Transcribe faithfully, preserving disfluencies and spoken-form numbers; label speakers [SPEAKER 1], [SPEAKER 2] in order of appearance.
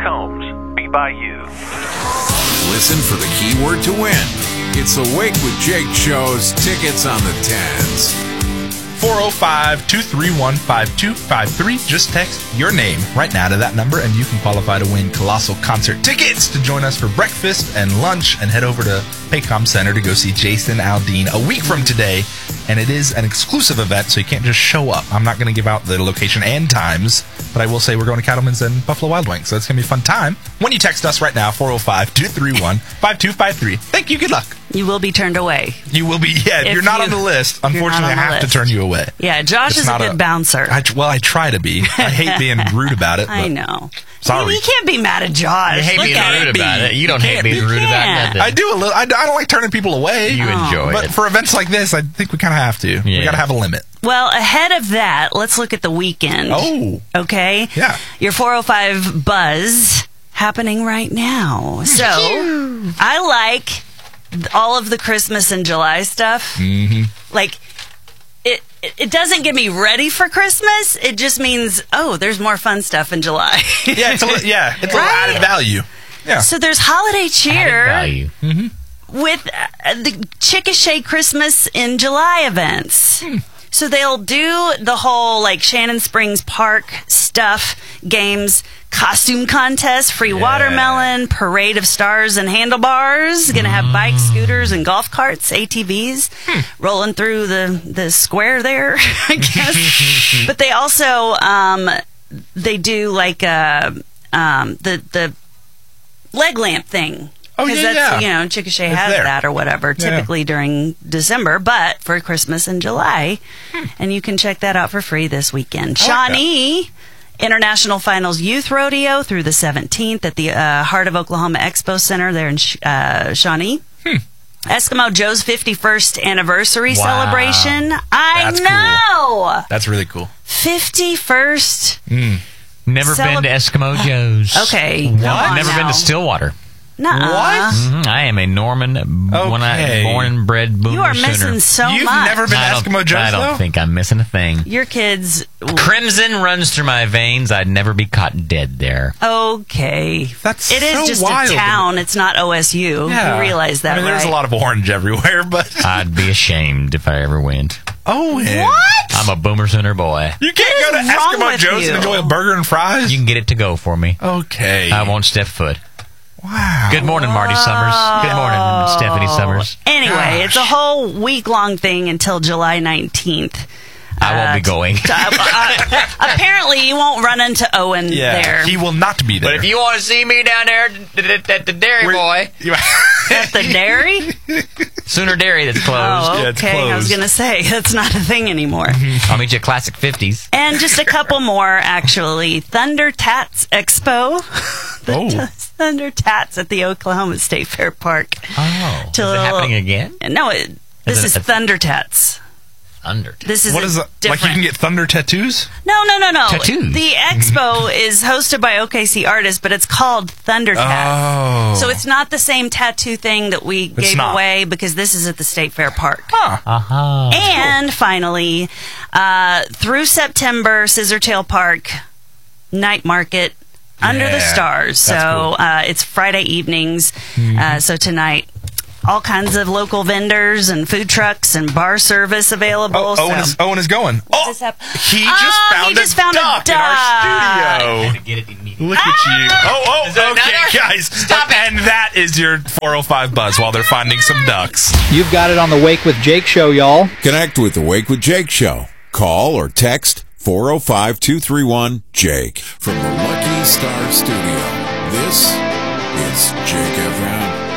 [SPEAKER 1] Combs, be by you.
[SPEAKER 2] Listen for the keyword to win. It's the Wake with Jake show's tickets on the tens.
[SPEAKER 3] four oh five, two three one, five two five three. Just text your name right now to that number, and you can qualify to win Colossal concert tickets to join us for breakfast and lunch, and head over to Paycom Center to go see Jason Aldean a week from today. And it is an exclusive event, so you can't just show up. I'm not going to give out the location and times, but I will say we're going to Cattleman's and Buffalo Wild Wings, so it's going to be a fun time. When you text us right now, four oh five, two three one, five two five three. Thank you. Good luck.
[SPEAKER 4] You will be turned away.
[SPEAKER 3] You will be, yeah, if, if you're not
[SPEAKER 4] you,
[SPEAKER 3] on the list, unfortunately, I have
[SPEAKER 4] list.
[SPEAKER 3] to turn you away.
[SPEAKER 4] Yeah, Josh
[SPEAKER 3] it's
[SPEAKER 4] is a good a, bouncer.
[SPEAKER 3] I, well, I try to be. I hate being rude about it.
[SPEAKER 4] I know.
[SPEAKER 3] Sorry.
[SPEAKER 4] You, you can't be mad at Josh.
[SPEAKER 5] You hate
[SPEAKER 4] Look
[SPEAKER 5] being rude
[SPEAKER 4] it.
[SPEAKER 5] about it. You don't
[SPEAKER 3] you
[SPEAKER 5] hate being
[SPEAKER 3] you
[SPEAKER 5] rude
[SPEAKER 4] can't.
[SPEAKER 5] about nothing.
[SPEAKER 3] I do a little. I, I don't like turning people away.
[SPEAKER 5] You
[SPEAKER 4] oh.
[SPEAKER 5] enjoy
[SPEAKER 3] but
[SPEAKER 5] it.
[SPEAKER 3] But for events like this, I think we kind of have to. Yeah. We got to have a limit.
[SPEAKER 4] Well, ahead of that, let's look at the weekend.
[SPEAKER 3] Oh.
[SPEAKER 4] Okay?
[SPEAKER 3] Yeah.
[SPEAKER 4] Your four oh five Buzz happening right now. So, I like all of the Christmas and July stuff.
[SPEAKER 3] Mm-hmm.
[SPEAKER 4] Like, it, it it doesn't get me ready for Christmas. It just means, oh, there's more fun stuff in July.
[SPEAKER 3] yeah, it's a, li- yeah, it's
[SPEAKER 4] right?
[SPEAKER 3] a added value. Yeah.
[SPEAKER 4] So there's holiday cheer.
[SPEAKER 5] Added value.
[SPEAKER 3] Mm-hmm.
[SPEAKER 4] With uh, the Chickasha Christmas in July events.
[SPEAKER 3] Hmm.
[SPEAKER 4] So they'll do the whole, like, Shannon Springs Park stuff, games, costume contest, free
[SPEAKER 3] Yeah.
[SPEAKER 4] watermelon, parade of stars and handlebars. Going to have bikes, scooters, and golf carts, A T Vs,
[SPEAKER 3] Hmm.
[SPEAKER 4] rolling through the, the square there, I guess. But they also, um, they do, like, uh, um, the, the leg lamp thing.
[SPEAKER 3] Oh, yeah,
[SPEAKER 4] that's,
[SPEAKER 3] yeah.
[SPEAKER 4] you know, Chickasha
[SPEAKER 3] It's
[SPEAKER 4] has
[SPEAKER 3] there.
[SPEAKER 4] that or whatever,
[SPEAKER 3] Yeah.
[SPEAKER 4] typically during December, but for Christmas and July.
[SPEAKER 3] Hmm.
[SPEAKER 4] And you can check that out for free this weekend.
[SPEAKER 3] I like
[SPEAKER 4] Shawnee International Finals Youth Rodeo through the seventeenth at the uh, Heart of Oklahoma Expo Center there in Sh- uh, Shawnee.
[SPEAKER 3] Hmm.
[SPEAKER 4] Eskimo Joe's fifty-first anniversary
[SPEAKER 5] Wow.
[SPEAKER 4] celebration. I
[SPEAKER 3] That's
[SPEAKER 4] know!
[SPEAKER 3] That's really cool.
[SPEAKER 4] fifty-first.
[SPEAKER 3] Mm.
[SPEAKER 5] Never
[SPEAKER 4] Celeb-
[SPEAKER 5] been to Eskimo Joe's.
[SPEAKER 4] Okay.
[SPEAKER 5] What?
[SPEAKER 4] come on
[SPEAKER 5] Never
[SPEAKER 4] now.
[SPEAKER 5] been to Stillwater.
[SPEAKER 4] Nuh-uh.
[SPEAKER 3] What?
[SPEAKER 5] Mhm. I am a Norman, when I
[SPEAKER 3] Okay.
[SPEAKER 5] born and bred boomer
[SPEAKER 4] You are
[SPEAKER 5] sooner.
[SPEAKER 4] missing so
[SPEAKER 3] You've
[SPEAKER 4] much.
[SPEAKER 3] never been
[SPEAKER 5] I
[SPEAKER 3] to
[SPEAKER 5] don't,
[SPEAKER 3] Eskimo Joe's,
[SPEAKER 5] I don't
[SPEAKER 3] though?
[SPEAKER 5] think I'm missing a thing.
[SPEAKER 4] Your kids.
[SPEAKER 5] Crimson runs through my veins. I'd never be caught dead there.
[SPEAKER 4] Okay.
[SPEAKER 3] That's
[SPEAKER 4] It is
[SPEAKER 3] so
[SPEAKER 4] just
[SPEAKER 3] wild.
[SPEAKER 4] a town. It's not O S U.
[SPEAKER 3] Yeah.
[SPEAKER 4] You realize that,
[SPEAKER 3] I mean,
[SPEAKER 4] right?
[SPEAKER 3] there's a lot of orange everywhere, but...
[SPEAKER 5] I'd be ashamed if I ever went.
[SPEAKER 3] Oh, yeah.
[SPEAKER 4] What?
[SPEAKER 5] I'm a boomer sooner boy.
[SPEAKER 3] You can't go to
[SPEAKER 4] is wrong
[SPEAKER 3] Eskimo
[SPEAKER 4] with
[SPEAKER 3] Joe's
[SPEAKER 4] you?
[SPEAKER 3] and enjoy a burger and fries?
[SPEAKER 5] You can get it to go for me.
[SPEAKER 3] Okay.
[SPEAKER 5] I won't step foot.
[SPEAKER 3] Wow.
[SPEAKER 5] Good morning, Marty Summers. Good morning, Stephanie Summers.
[SPEAKER 4] Anyway,
[SPEAKER 3] Gosh.
[SPEAKER 4] it's a whole week-long thing until July nineteenth.
[SPEAKER 5] I won't
[SPEAKER 4] Uh,
[SPEAKER 5] be going.
[SPEAKER 4] Uh, uh, apparently, you won't run into Owen
[SPEAKER 3] Yeah,
[SPEAKER 4] there.
[SPEAKER 3] he will not be there.
[SPEAKER 5] But if you want to see me down there at the, at the Dairy
[SPEAKER 3] We're-
[SPEAKER 5] Boy,
[SPEAKER 3] You-
[SPEAKER 4] At the dairy?
[SPEAKER 5] Sooner Dairy that's closed.
[SPEAKER 4] Oh,
[SPEAKER 3] Yeah, it's
[SPEAKER 4] okay. I was
[SPEAKER 3] closed.
[SPEAKER 4] going to say, that's not a thing anymore.
[SPEAKER 5] I'll meet you at Classic fifties.
[SPEAKER 4] And just a couple more, actually. Thunder Tats Expo. The
[SPEAKER 3] Oh.
[SPEAKER 4] t- Thunder Tats at the Oklahoma State Fair Park.
[SPEAKER 5] Oh.
[SPEAKER 4] Till-
[SPEAKER 5] Is it happening again?
[SPEAKER 4] No, it, this
[SPEAKER 5] it
[SPEAKER 4] is
[SPEAKER 5] a-
[SPEAKER 4] Thunder Tats.
[SPEAKER 5] Thunder.
[SPEAKER 4] This is
[SPEAKER 3] What
[SPEAKER 4] a
[SPEAKER 3] is that?
[SPEAKER 4] different.
[SPEAKER 3] Like you can get thunder tattoos?
[SPEAKER 4] No, no, no, no.
[SPEAKER 5] Tattoos.
[SPEAKER 4] The expo is hosted by O K C artists, but it's called Thunder Tats.
[SPEAKER 3] Oh.
[SPEAKER 4] So it's not the same tattoo thing that we gave
[SPEAKER 3] not.
[SPEAKER 4] away because this is at the State Fair Park.
[SPEAKER 3] Huh.
[SPEAKER 5] Uh-huh.
[SPEAKER 4] And finally, uh, through September, Scissortail Park Night Market Under the
[SPEAKER 3] Yeah,
[SPEAKER 4] Stars.
[SPEAKER 3] that's
[SPEAKER 4] So
[SPEAKER 3] cool.
[SPEAKER 4] uh, it's Friday evenings. Uh, so tonight, all kinds of local vendors and food trucks and bar service available.
[SPEAKER 3] Oh,
[SPEAKER 4] so.
[SPEAKER 3] Owen, is, Owen is going. Oh,
[SPEAKER 4] this hap-
[SPEAKER 3] he just
[SPEAKER 4] Oh,
[SPEAKER 3] found
[SPEAKER 4] he just
[SPEAKER 3] a
[SPEAKER 4] found a
[SPEAKER 3] duck in
[SPEAKER 4] duck.
[SPEAKER 3] our studio.
[SPEAKER 5] to get it immediately.
[SPEAKER 3] Look at you. Oh, oh,
[SPEAKER 5] Is there
[SPEAKER 3] okay,
[SPEAKER 5] another?
[SPEAKER 3] guys.
[SPEAKER 5] Stop it.
[SPEAKER 3] And that is your four oh five Buzz while they're finding some ducks.
[SPEAKER 6] You've got it on the Wake with Jake show, y'all.
[SPEAKER 2] Connect with the Wake with Jake show. Call or text four oh five, two three one, Jake. From the Lucky Star Studio, this is Jake F M.